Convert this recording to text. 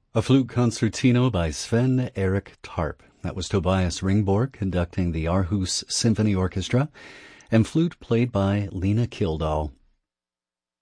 A flute concertino by Sven Erik Tarp. That was Tobias Ringborg conducting the Aarhus Symphony Orchestra, and flute played by Lena Kildahl.